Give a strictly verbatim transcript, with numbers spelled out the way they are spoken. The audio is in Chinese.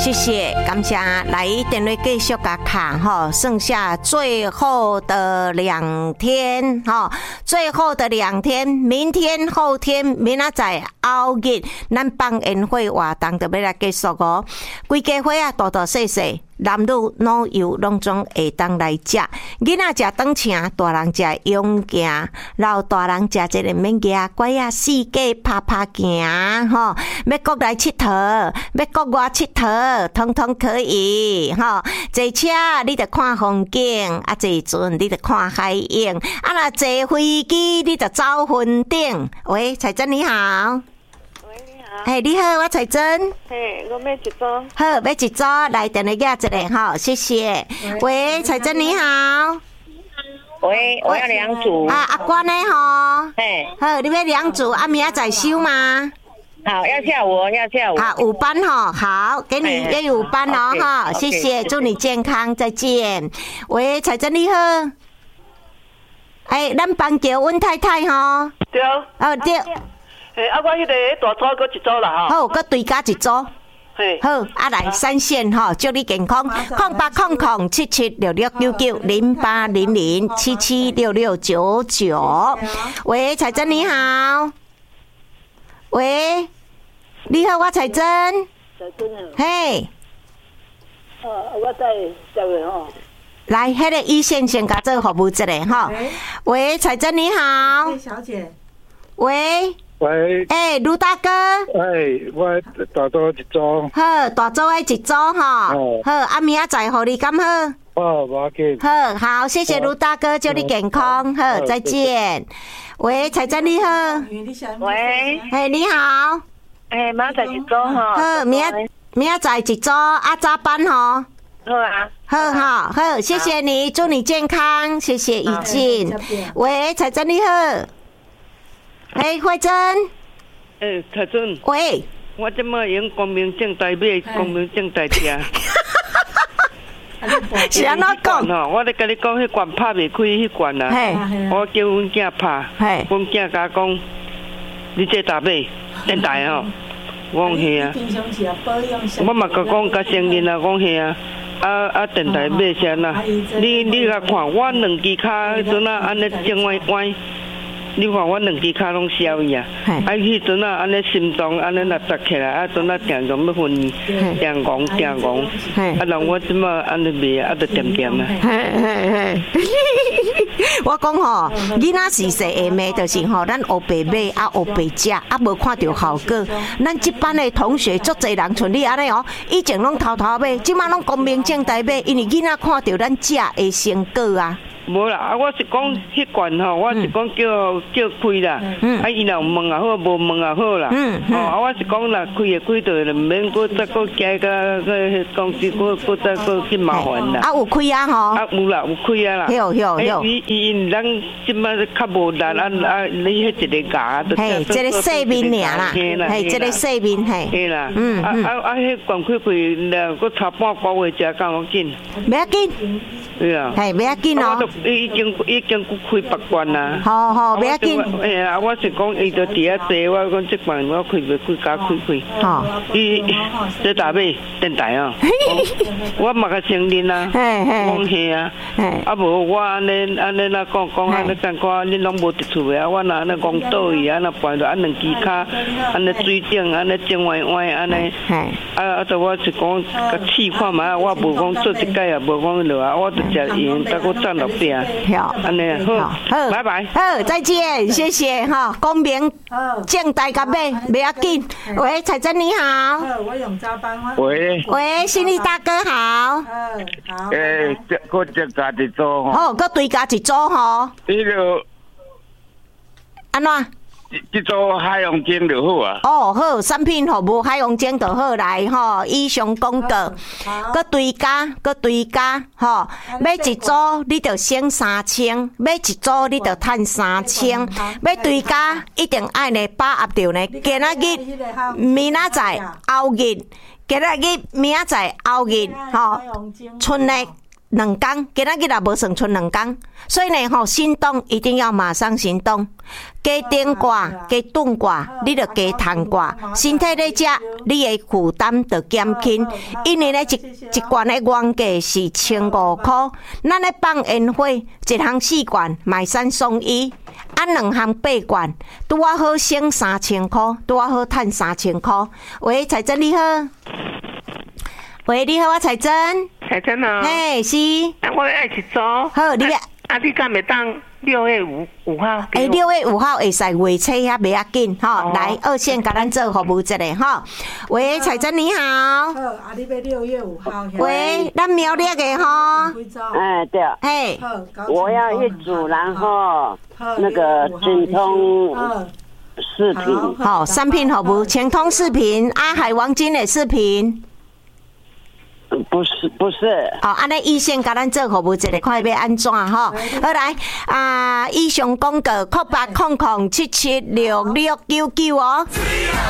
谢谢，感谢来电话继续甲看哈，剩下最后的两天哈，最后的两天，明天、后天、明仔载、后日，咱放宴会活动就要来结束哦。规家伙啊，大大细细。男女老幼拢总会当来食，囡仔食当请，大人食用行，老大人食一个免惊，乖啊四界拍拍行吼，要国内佚佗，要国外佚佗，通通可以吼。坐车你着看风景，啊坐船你着看海影，啊若坐飞机你着走云顶。喂，彩珍你好。嘿，你好，我彩珍。 嘿，我要一组。 好，要一组，来电话夹一个哈，谢谢。喂，彩珍你好。 喂，我要两组。 啊，阿关呢吼？ 嘿， 好，你要两组，啊，明仔载收吗？ 好，要下午，要下午。 好，午班吼，好，给你约午班哦哈，谢谢，祝你健康，再见。喂，彩珍你好。哎，咱帮叫温太太吼。 对。 哦对。 诶，啊，我迄个大组搁一组啦吼。好，搁对加一组。 嘿。 好，啊来三线吼，祝你健康。空八空空七七六六九九零八零零七七六六九九。喂，彩珍你好。喂，你好，我彩珍。 彩珍啊。 嘿。 哦，我在这位吼。 来，迄个一线先甲做服务一下吼。喂，彩珍你好。 小姐。 喂。 喂， 哎、欸，卢大哥， 哎，我大组一组， 好，大组的一组哈， 哦、 好，啊明仔载互你敢好？ 哦，无要紧， 好，好，谢谢卢大哥，祝你健康，好，再见。喂，彩珍你好， 喂， 哎，你好， 哎，明仔载一组哈， 好，明仔明仔载一组，啊早班吼， 好啊， 好好好，谢谢你，祝你健康，谢谢怡静。喂，彩珍你好。哎，慧珍。 哎，彩珍。 喂。 我即摆用光明正大买，光明正大食。 是安怎讲？ 吼，我咧甲你讲，迄罐拍袂开，迄罐啊。我叫阮囝拍，阮囝甲讲，你这搭买，电台吼。我讲是啊。我嘛甲讲甲承认啊，讲是啊。啊啊！电台买啥啦？你你甲看，我两支骹阵啊，安尼正歪歪。你看我两支骹拢消去啊！啊，迄阵啊，安尼心脏安尼若砸起来，啊，阵啊定常要昏，定戆定戆，啊，人我即摆安尼卖啊，啊，着点点啊。 我讲吼，囡仔时势下暝就是吼，咱学白买啊，学白食啊，无看到效果。咱即班的同学足侪人像你安尼哦，以前拢偷偷买，即摆拢光明正大买，因为囡仔看到咱食的成果啊。 无啦，啊，我是讲迄罐吼，我是讲叫叫开啦，啊，伊若有问也好，无问也好啦，吼，啊，我是讲啦，开也开着，毋免搁再搁加个个公司搁搁再搁去麻烦啦。 啊，有开啊吼？ 啊，有啦，有开啊啦。 有有有。 伊伊咱即摆较无力，啊啊，你迄一个牙， 嘿，这个细面尔啦，嘿，这个细面嘿。 嘿啦，嗯啊啊啊，迄罐开开，了搁差半个月才敢要紧。 袂要紧。 对啊。 嘿，袂要紧哦。 已经已经开八罐啦。 好好，不要紧。 哎呀，我是讲伊着伫遐坐，我讲即罐我开袂开，加开开。好。伊这大尾电台啊，我嘛甲承认啊，讲是啊。啊无我安尼安尼那讲讲安尼感觉恁拢无伫厝的啊，我若安尼讲倒去，安尼搬着安两支骹，安尼水顶安尼正歪歪安尼。啊啊！着我是讲甲试看嘛，我无讲做一届啊，无讲落啊，我着食盐，再搁赚六饼。好，安尼好，好，拜拜， 好，再见，谢谢哈，公明正大甲买，不要紧。喂，彩珍你好， 我用早班。 喂， 喂，心理大哥好， 好， 诶，搁再加一组吼， 好，搁对加一组吼， 迄个安怎？ 这组海洋精就好啊。 哦，好，产品服务海洋精就好来吼，以上广告，搁追加，搁追加，吼，买一组你就省三千，买一组你就赚三千，要追加一定爱呢把握着呢，今仔日、明仔载、后日，今仔日、明仔载、后日，吼，春的。 两天，今仔日也无算出两天，所以呢，吼，行动一定要马上行动。加顶挂，加顿挂，你着加通挂，身体咧食，你的负担着减轻。因为咧一一罐的原价是千五块，咱咧放烟火，一项四罐买三送一，啊两项八罐，拄啊好省三千块，拄啊好赚三千块。喂，彩珍你好。喂，你好，我彩珍。 彩珍啊。 嘿，是。 我爱一组。 好，你。 啊，你敢会当六月五五号？ 诶，六月五号会使回车遐袂要紧吼，来二线甲咱做服务一下吼。喂，彩珍你好。 好，啊，你要六月五号。 喂，咱苗栗的吼。 哎，对。 嘿。 我要一组，然后那个精通视频。 好，三品服务，精通视频啊，海王金的视频。 不是不是， 好，安尼医生甲咱做服务一下，看要安怎吼？好来啊，以上广告：空八空空七七六六九九哦。